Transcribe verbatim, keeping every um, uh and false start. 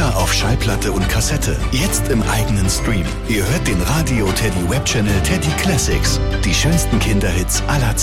Früher auf Schallplatte und Kassette, jetzt im eigenen Stream. Ihr hört den Radio Teddy Webchannel Teddy Classics. Die schönsten Kinderhits aller Zeiten.